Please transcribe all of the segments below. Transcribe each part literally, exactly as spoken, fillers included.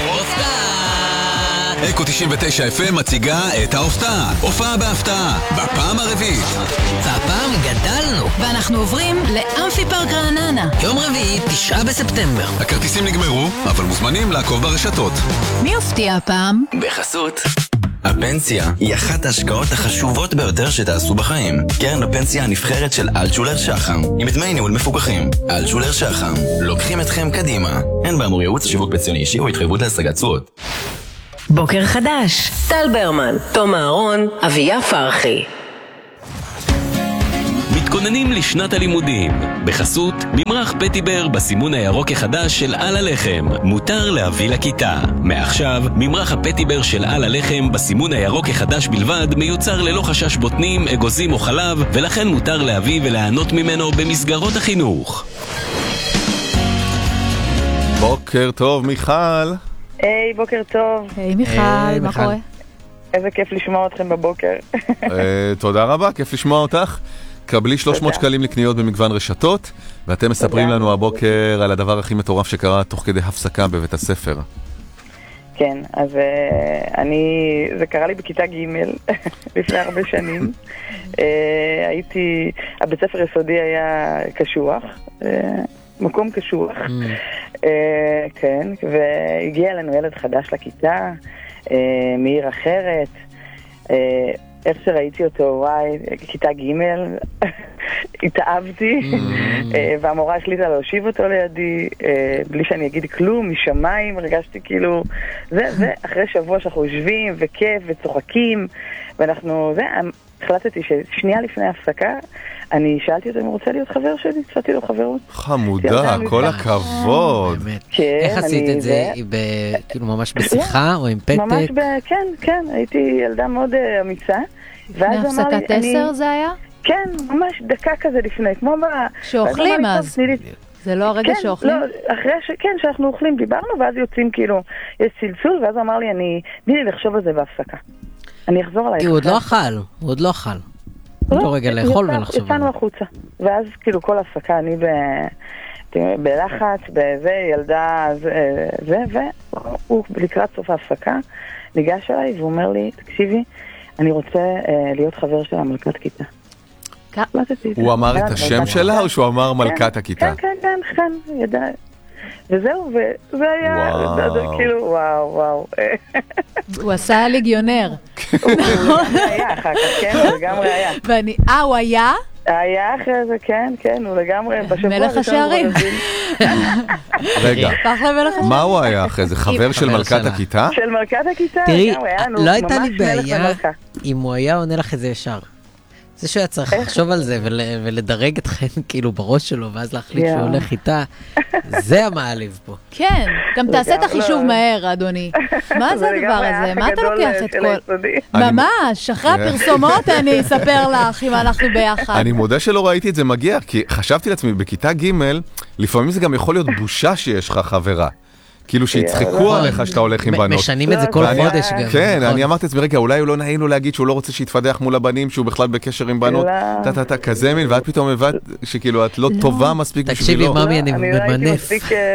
אקו תשעים ותשע אף אם מציגה את ההופעה. הופעה בהפתעה, בפעם הרביעית. והפעם גדלנו, ואנחנו עוברים לאמפי פארק רעננה. יום רביעי, תשעה בספטמבר. הכרטיסים נגמרו, אבל מוזמנים לעקוב ברשתות. מי הופתיע הפעם? בחסות. הפנסיה היא אחת ההשקעות החשובות ביותר שתעשו בחיים. קרן הפנסיה הנבחרת של אלטשולר שחם, עם דמי ניהול מפוקחים. אלטשולר שחם, לוקחים אתכם קדימה. אין באמור ייעוץ שיווק פנסיוני אישי או התחייבות להשגת תשואות. בוקר חדש, טל ברמן, תום אהרון, אביה פרחי. מתכוננים לשנת הלימודים. בחסות ממרח פטיבר בסימון הירוק החדש של על הלחם. מותר להביא לכיתה. מעכשיו, ממרח הפטיבר של על הלחם בסימון הירוק החדש בלבד מיוצר ללא חשש בוטנים, אגוזים או חלב, ולכן מותר להביא וליהנות ממנו במסגרות החינוך. בוקר טוב, מיכל. היי, בוקר טוב. היי מיכל, מה קורה? איזה כיף לשמוע אתכם בבוקר. תודה רבה, כיף לשמוע אותך. קבלי שלוש מאות שקלים לקניות במגוון רשתות, ואתם מספרים לנו הבוקר על הדבר הכי מטורף שקרה תוך כדי הפסקה בבית הספר. כן, אז אני, זה קרה לי בכיתה ג' לפני הרבה שנים. הייתי, הבית ספר יסודי היה קשוח, מקום קשוח. כן, והגיע אלינו ילד חדש לכיתה, מעיר אחרת. איך שראיתי אותו, וואי, כיתה ג' התאהבתי, והמורה החליטה להושיב אותו לידי, בלי שאני אגיד כלום, משמיים, הרגשתי כאילו, זה, זה, אחרי שבוע שאנחנו יושבים, וכיף, וצוחקים, ואנחנו, זה, החלטתי ששנייה לפני ההפסקה, אני שאלתי אותו אם הוא רוצה להיות חבר שלי, שאלתי לו חברות. חמודה, כל הכבוד. איך עשית את זה? כאילו ממש בשיחה או עם פתק? ממש ב... כן, כן, הייתי ילדה מאוד אמיצה. מהפסקת עשר זה היה? כן, ממש דקה כזה לפני, כמו ב... שאוכלים אז. זה לא הרגע שאוכלים? אחרי ש... כן, שאנחנו אוכלים, דיברנו, ואז יוצאים כאילו, יש צלצול, ואז הוא אמר לי, אני... תני לי לחשוב על זה בהפסקה. אני אחזור עלייך. כי הוא עוד לא אכל, הוא עוד לא אכל. לא רגע לאכול ולחשוב. יצאנו החוצה, ואז כאילו כל הפסקה, אני בלחץ, בזה, ילדה, זה, והוא לקראת סוף ההפסקה, ניגש אליי והוא אומר לי, תקשיבי, אני רוצה להיות חבר של המלכת כיתה. הוא אמר את השם שלה או שהוא אמר מלכת הכיתה? כן, כן, כן, כן, ידע. וזהו, וזה היה, כאילו, וואו, וואו. הוא עשה ליגיונר. הוא לגמרי היה אחר כך, כן, הוא לגמרי היה. אה, הוא היה? היה אחרי זה, כן, כן, הוא לגמרי, מלך השערים. רגע, מה הוא היה אחרי זה? חבר של מלכת הכיתה? של מלכת הכיתה, תראי, לא הייתה לי בעיה אם הוא היה עונה לך איזה ישר. זה שהוא היה צריך לחשוב על זה ולדרג אתכם כאילו בראש שלו ואז להחליט שהוא הולך איתה, זה המעליב פה. כן, גם תעשה את החישוב מהר, אדוני. מה זה הדבר הזה? מה אתה לוקח את כל... ממש, אחרי הפרסומות אני אספר לך אם אנחנו ביחד. אני מודה שלא ראיתי את זה מגיע, כי חשבתי לעצמי, בכיתה ג' לפעמים זה גם יכול להיות בושה שיש לך חברה. כאילו שיצחקו עליך שאתה הולך עם בנות. משנים את זה כל חודש גם. כן, אני אמרתי לעצמי, רגע, אולי הוא לא נעים לו להגיד שהוא לא רוצה שיתפדח מול הבנים, שהוא בכלל בקשר עם בנות, אתה כזה מין, ואת פתאום הבאת שכאילו את לא טובה מספיק בשבילו. תקשיבי, ממי, אני ממנף.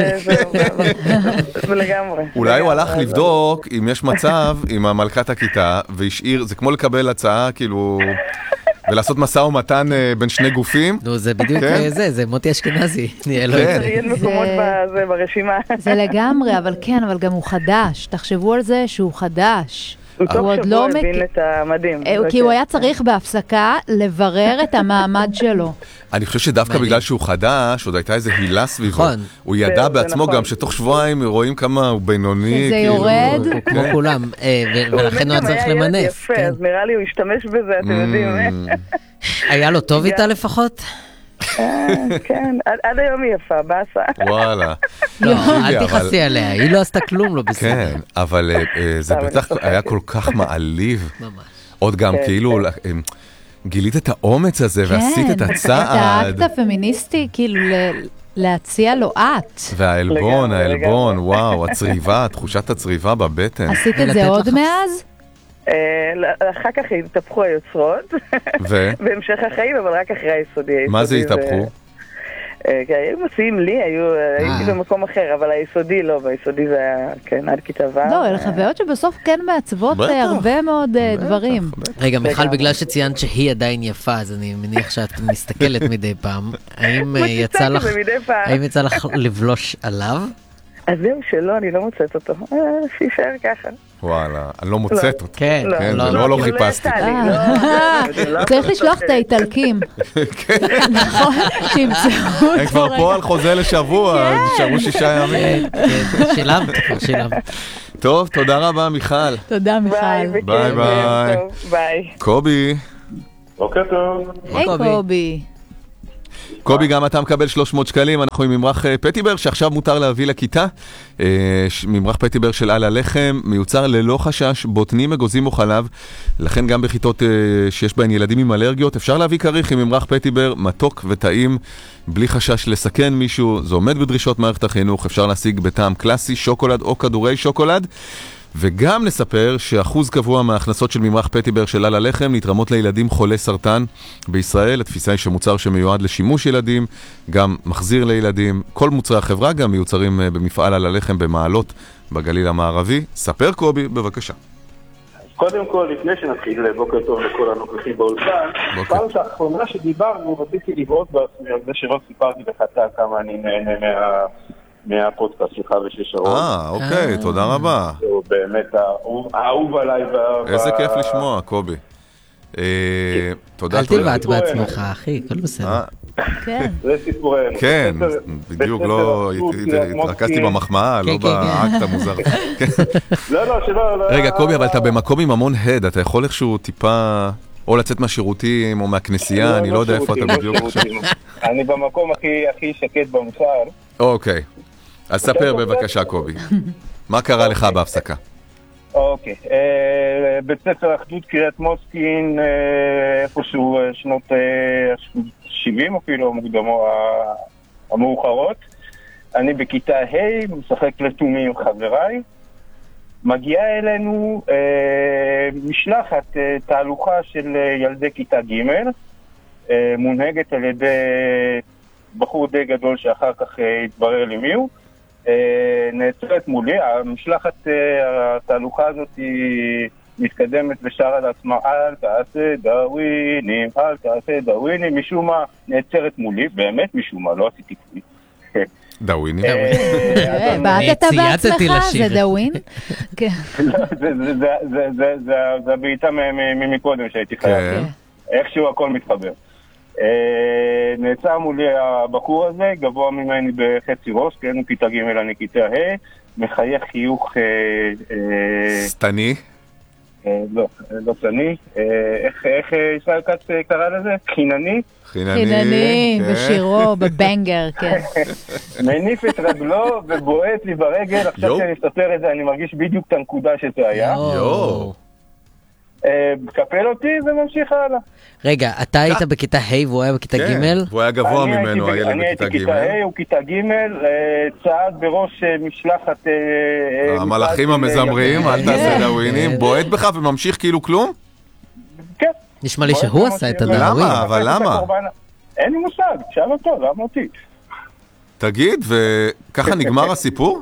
אולי הוא הלך לבדוק אם יש מצב עם המלכת הכיתה, והשאיר, זה כמו לקבל הצעה, כאילו... ולעשות מסע ומתן בין שני גופים. נו, זה בדיוק זה, זה מוטי אשכנזי. אין מקומות ברשימה. זה לגמרי, אבל כן, אבל גם הוא חדש. תחשבו על זה שהוא חדש. הוא תוך שבוע הבין את המדים. כי הוא היה צריך בהפסקה לברר את המעמד שלו. אני חושב שדווקא בגלל שהוא חדש, עוד הייתה איזה הילה סביבו. הוא ידע בעצמו גם שתוך שבועיים רואים כמה הוא בינוני. זה יורד. כמו כולם. ולכן הוא היה צריך למנף. אז נראה לי הוא השתמש בזה, אתם יודעים. היה לו טוב איתה לפחות? כן, עד היום היא יפה, באסה. וואלה. לא, אל תכסי עליה, היא לא עשתה כלום, לא בסדר. כן, אבל זה בטח היה כל כך מעליב. ממש. עוד גם כאילו... גילית את האומץ הזה ועשית את הצעד. את האקט הפמיניסטי, כאילו להציע לו את. והאלבון, האלבון, וואו, הצריבה, תחושת הצריבה בבטן. עשית את זה עוד מאז? אחר כך התהפכו היוצרות. בהמשך החיים, אבל רק אחרי היסודי. מה זה התהפכו? היו מציעים לי, הייתי במקום אחר, אבל היסודי לא, ביסודי זה היה, כן, עד כיתה ו'. לא, אלה חוויות שבסוף כן מעצבות הרבה מאוד דברים. רגע, מיכל, בגלל שציינת שהיא עדיין יפה, אז אני מניח שאת מסתכלת מדי פעם. האם יצא לך, האם יצא לך לבלוש עליו? אז זהו שלא, אני לא מוצאת אותו. שישאר ככה. וואלה, אני לא מוצאת אותו. כן, לא, לא חיפשתי. צריך לשלוח את האיטלקים. נכון, שימצאו. הם כבר פה על חוזה לשבוע, נשארו שישה ימים. שילמת, שילמת. טוב, תודה רבה, מיכל. תודה, מיכל. ביי ביי. ביי. קובי. בוקר טוב. היי קובי. קובי, גם אתה מקבל שלוש מאות שקלים, אנחנו עם ממרח פטיבר, שעכשיו מותר להביא לכיתה. ממרח פטיבר של על הלחם, מיוצר ללא חשש, בוטנים, אגוזים או חלב, לכן גם בכיתות שיש בהן ילדים עם אלרגיות, אפשר להביא כריך עם ממרח פטיבר, מתוק וטעים, בלי חשש לסכן מישהו, זה עומד בדרישות מערכת החינוך, אפשר להשיג בטעם קלאסי, שוקולד או כדורי שוקולד. וגם נספר שאחוז קבוע מההכנסות של ממרח פטיבר של על הלחם נתרמות לילדים חולי סרטן בישראל. התפיסה היא שמוצר שמיועד לשימוש ילדים, גם מחזיר לילדים. כל מוצרי החברה גם מיוצרים במפעל על הלחם במעלות בגליל המערבי. ספר קובי, בבקשה. קודם כל, לפני שנתחיל, בוקר טוב לכל הנוכחים באולפן. פעם שהאחרונה שדיברנו, רציתי לבעוט בעצמי על זה שלא סיפרתי לך כמה אני נהנה מה... מהפודקאסט שלך ושש שרון. אה, אוקיי, תודה רבה. הוא באמת האהוב עליי. איזה כיף לשמוע, קובי. תודה. אל תלבט בעצמך, אחי, כל בסדר. כן. זה סיפורנו. כן, בדיוק לא התרכזתי במחמאה, לא באקט המוזר. לא, לא, שלא. רגע, קובי, אבל אתה במקום עם המון הד, אתה יכול איכשהו טיפה... או לצאת מהשירותים, או מהכנסייה, אני לא יודע איפה אתה בדיוק עכשיו. אני במקום הכי שקט במוסר. אוקיי. אז ספר בבקשה, קובי. מה קרה לך בהפסקה? אוקיי. בית ספר אחדות קריית מוצקין, איפשהו שנות שבעים אפילו, מוקדמו המאוחרות. אני בכיתה ה' משחק לתומי עם חבריי. מגיעה אלינו אה, משלחת אה, תהלוכה של אה, ילדי כיתה ג' אה, מונהגת על ידי בחור די גדול שאחר כך אה, התברר לי מי הוא. אה, נעצרת מולי, המשלחת אה, התהלוכה הזאת היא מתקדמת ושרה לעצמה אל תעשה דאווינים, אל תעשה דאווינים, משום מה נעצרת מולי, באמת משום מה, לא עשיתי כלי. דאווינים. בעטת בעצמך, זה דאווין? זה הבעיטה ממקודם שהייתי חייב. איכשהו הכל מתחבר. נעצר מולי הבחור הזה, גבוה ממני בחצי ראש, כן, הוא כיתה ג' אני כיתה ה', מחייך חיוך... סתני? לא, לא סתני. איך ישראל כץ קרא לזה? חינני? חינני, בשירו, בבנגר, כן. מניף את רגלו ובועט לי ברגל, עכשיו שאני אספר את זה, אני מרגיש בדיוק את הנקודה שזה היה. יואו. מקפל אותי וממשיך הלאה. רגע, אתה היית בכיתה ה' והוא היה בכיתה ג'? כן, והוא היה גבוה ממנו, הילד בכיתה ג'. אני הייתי בכיתה ה', הוא כיתה ג', צעד בראש משלחת... המלאכים המזמרים, אל תעשה דאווינים, בועט בך וממשיך כאילו כלום? כן. נשמע לי שהוא עשה את הדאווין. למה? אבל למה? אין לי מושג, שאל אותו, למה אותי? תגיד, וככה נגמר הסיפור?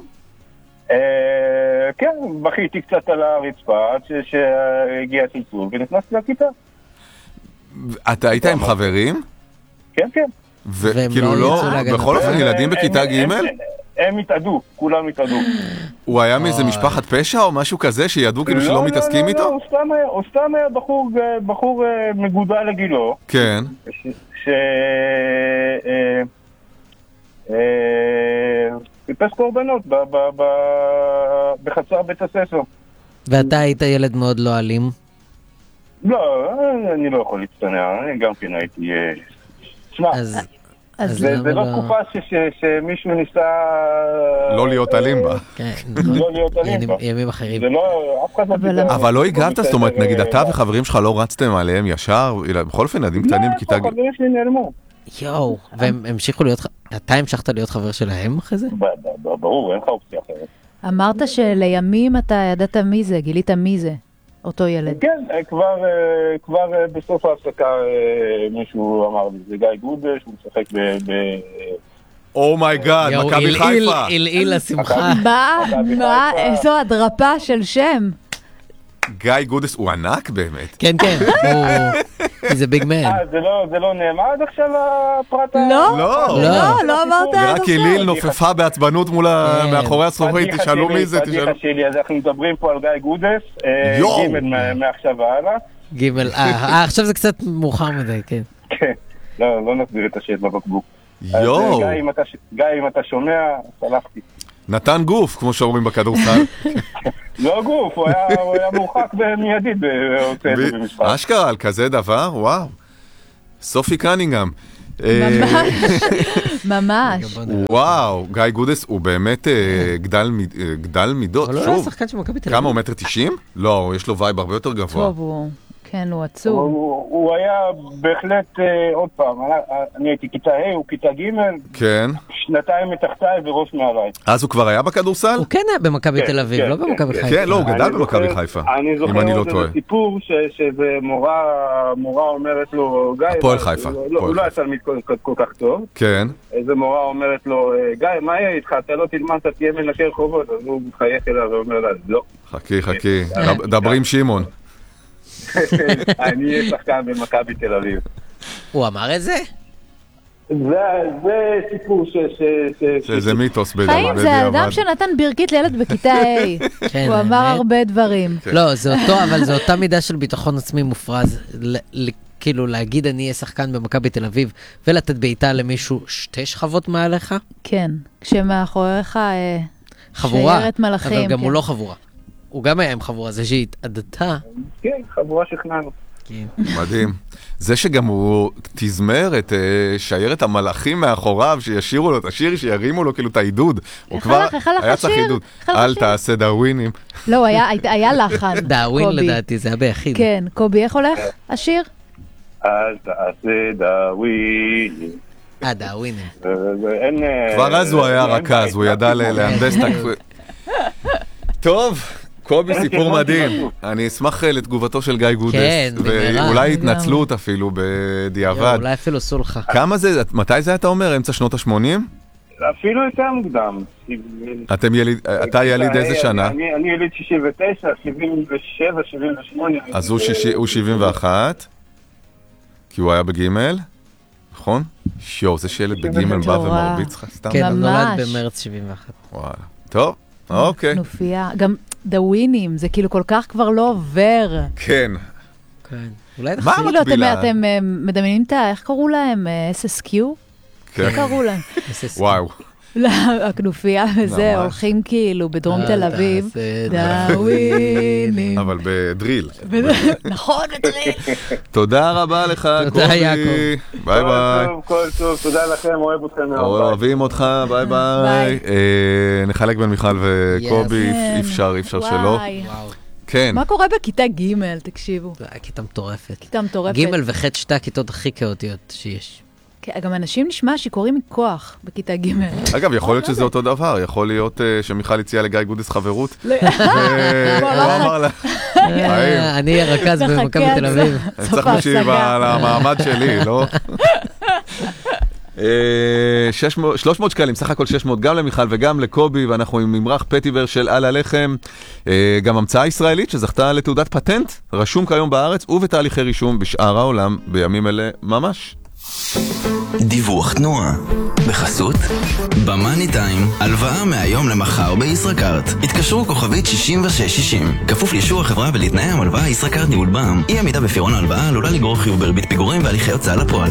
כן, בכיתי קצת על הרצפה עד שהגיע צלצול ונכנסתי לכיתה. אתה היית עם חברים? כן, כן. וכאילו לא, בכל אופן ילדים בכיתה ג'? הם התעדו, כולם התעדו. הוא היה מאיזה משפחת פשע או משהו כזה שידעו כאילו שלא מתעסקים איתו? לא, לא, לא, הוא סתם היה בחור מגודל לגילו. כן. ש... חיפש קורבנות בחצר בית הספר. ואתה היית ילד מאוד לא אלים? לא, אני לא יכול להצטנע, אני גם כן הייתי... שמע, זה לא תקופה שמישהו ניסה... לא להיות אלים בה. לא להיות אלים בה. ימים אחרים. אבל לא הגבת, זאת אומרת, נגיד אתה וחברים שלך לא רצתם עליהם ישר, בכל אופן ילדים קטנים בכיתה... לא, חברים שלי נעלמו. יואו, והם המשיכו להיות... אתה המשכת להיות חבר שלהם אחרי זה? ברור, אין לך אופציה אחרת. אמרת שלימים אתה ידעת מי זה, גילית מי זה, אותו ילד. כן, כבר בסוף ההפסקה מישהו אמר לי, זה גיא גודש, הוא משחק אומייגאד, מכבי חיפה. אילעיל לשמחה. מה, מה, איזו הדרפה של שם. גיא גודס הוא ענק באמת. כן, כן, זה ביג מן. אה, זה לא נאמר עד עכשיו הפרט ה... לא, לא, לא, לא אמרת עד רק איליל נופפה בעצבנוחה מאחורי הסורית, תשאלו מי זה, תשאלו. פדיחה שלי, אז אנחנו מדברים פה על גיא גודס, גימל מעכשיו והלאה. גימל, אה, עכשיו זה קצת מאוחר מדי, כן. כן, לא, לא נסביר את השט בבקבוק. יואו. גיא, אם אתה שומע, סלחתי. נתן גוף, כמו שאומרים בכדורסל. לא גוף, הוא היה מורחק במיידית במשחק. אשכרה, על כזה דבר? וואו. סופי קנינגהם. ממש, ממש. וואו, גיא גודס הוא באמת גדל מידות. אבל הוא לא שחקן של מכבי תל אביב. כמה, הוא מטר תשעים? לא, יש לו וייב הרבה יותר גבוה. טוב, הוא... כן, הוא עצוב. הוא היה בהחלט, עוד פעם, אני הייתי כיתה ה', הוא כיתה ג', כן. שנתיים מתחתיי וראש מעליי. אז הוא כבר היה בכדורסל? הוא כן היה במכבי תל אביב, לא במכבי חיפה. כן, לא, הוא גדל במכבי חיפה, אני זוכר עוד איזה סיפור שזה מורה אומרת לו, גיא, הפועל חיפה. הוא לא היה תלמיד כל כך טוב. כן. איזה מורה אומרת לו, גיא, מה יהיה איתך? אתה לא תלמד, אתה תהיה מנקה רחובות. אז הוא מחייך אליו ואומר לה, לא. חכי, חכי, דברי עם שמעון. אני אהיה שחקן במכבי תל אביב. הוא אמר את זה? זה סיפור ש... זה מיתוס בדיעבד. חיים זה אדם שנתן ברכית לילד בכיתה A. הוא אמר הרבה דברים. לא, זה אותו, אבל זה אותה מידה של ביטחון עצמי מופרז. כאילו להגיד אני אהיה שחקן במכבי תל אביב ולתת בעיטה למישהו שתי שכבות מעליך? כן, כשמאחוריך שיירת מלאכים. אבל גם הוא לא חבורה. הוא גם היה עם חבורה, זה שהתעדתה. כן, חבורה שכנענו. מדהים. זה שגם הוא תזמר את שיירת המלאכים מאחוריו, שישירו לו את השיר, שירימו לו כאילו את העידוד. הוא כבר היה צריך עידוד. אל תעשה דאווינים. לא, היה לחן. דאווין לדעתי, זה היה ביחיד. כן, קובי, איך הולך השיר? אל תעשה דאווינים. אה, דאווינים. כבר אז הוא היה רכז, הוא ידע להנדס את הכפוי. טוב. קובי, סיפור מדהים. אני אשמח לתגובתו של גיא גודס. כן, במהרה. ואולי התנצלות אפילו בדיעבד. אולי אפילו סולחה. כמה זה, מתי זה אתה אומר? אמצע שנות ה-שמונים? אפילו יותר מוקדם. אתם יליד, אתה יליד איזה שנה? אני יליד שישים ותשע, שבעים ושבע, שבעים ושמונה. אז הוא שבעים ואחת, כי הוא היה בגימל, נכון? שיו, זה שילד בגימל בא ומרביץ לך סתם. כן, הוא נולד במרץ שבעים ואחת. וואלה. טוב, אוקיי. נופייה. גם דאווינים, זה כאילו כל כך כבר לא עובר. כן. אולי מה המקבילה? אתם מדמיינים את ה... איך קראו להם? אס אס קיו? איך קראו להם? וואו. לא, הכנופיה וזה, הולכים כאילו בדרום תל אביב. דאווינים. אבל בדריל. נכון, בדריל. תודה רבה לך, קובי. תודה, יעקב. ביי ביי. כל טוב, תודה לכם, אוהב אתכם מאוד. אוהבים אותך, ביי ביי. נחלק בין מיכל וקובי, אי אפשר, אי אפשר שלא. כן. מה קורה בכיתה ג' תקשיבו? כיתה מטורפת. כיתה מטורפת. ג' וח' שתי הכיתות הכי כאוטיות שיש. גם אנשים נשמע שקוראים מכוח בכיתה ג'. אגב, יכול להיות שזה אותו דבר, יכול להיות שמיכל הציעה לגיא גודס חברות. הוא אמר לה, אני אהיה רכז במכבי תל אביב. אני צריך להשיב על המעמד שלי, לא? שלוש מאות שקלים, סך הכל שש מאות גם למיכל וגם לקובי, ואנחנו עם ממרח פטיבר של על הלחם, גם המצאה ישראלית שזכתה לתעודת פטנט, רשום כיום בארץ ובתהליכי רישום בשאר העולם בימים אלה ממש. דיווח תנועה בחסות במאני טיים, הלוואה מהיום למחר בישראכרט. התקשרו כוכבית שישים ושש שישים, כפוף לאישור החברה ולתנאי המלוואה. ישראכרט ניהול בע"מ. אי עמידה בפירעון ההלוואה עלולה לגרור חיוב בריבית פיגורים והליכי הוצאה לפועל.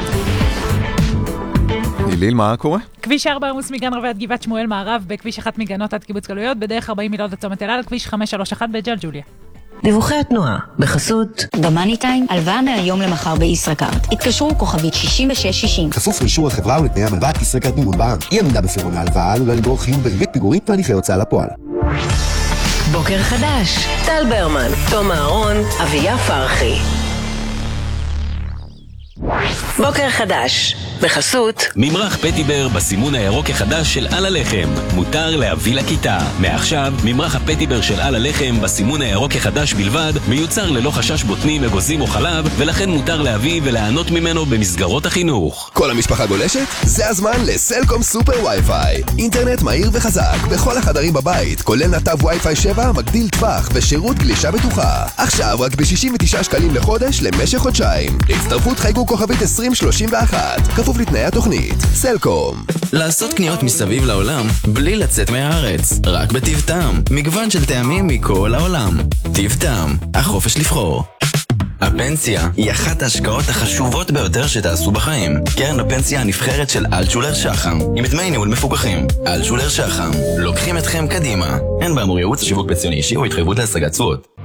ליל, מה קורה? כביש ארבע עמוס מגן רבי עד גבעת שמואל מערב, בכביש אחת מגנות עד קיבוץ גלויות, בדרך ארבעים מילות עד צומת אל על, כביש חמש שלוש אחת בג'לג'וליה. דיווחי התנועה בחסות במאני טיים, הלוואה מהיום למחר בישראכרט. התקשרו כוכבית שישים ושש שישים, כפוף לאישור החברה ולתנאי המלוואה. ישראכרט ניהול בע"מ. אי עמידה בפירעון ההלוואה עלולה לגרור חיוב בריבית פיגורים והליכי הוצאה לפועל. בוקר חדש, טל ברמן, תום אהרון, אביה פרחי. בוקר חדש, בחסות ממרח פטיבר בסימון הירוק החדש של על הלחם, מותר להביא לכיתה. מעכשיו, ממרח הפטיבר של על הלחם בסימון הירוק החדש בלבד, מיוצר ללא חשש בוטנים, אגוזים או חלב, ולכן מותר להביא וליהנות ממנו במסגרות החינוך. כל המשפחה גולשת? זה הזמן לסלקום סופר וי-פיי. אינטרנט מהיר וחזק בכל החדרים בבית, כולל נתב וי-פיי שבע, מגדיל טווח ושירות גלישה בטוחה. עכשיו רק ב-שישים ותשעה שקלים לחודש למשך חודשיים. להצטרפות חייגו כוכבית עשרים שלושים ואחת, כפוף לתנאי התוכנית. סלקום. לעשות קניות מסביב לעולם בלי לצאת מהארץ, רק בטיב טעם. מגוון של טעמים מכל העולם. טיב טעם, החופש לבחור. הפנסיה היא אחת ההשקעות החשובות ביותר שתעשו בחיים. קרן הפנסיה הנבחרת של אלטשולר שחם, עם דמי ניהול מפוקחים. אלטשולר שחם, לוקחים אתכם קדימה. אין באמור ייעוץ, שיווק פנסיוני אישי או התחייבות להשגת תשואות.